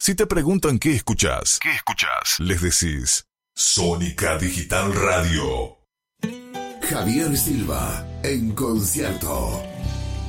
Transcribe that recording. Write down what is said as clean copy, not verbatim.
Si te preguntan qué escuchás, les decís Sónica Digital Radio. Javier Silva en concierto.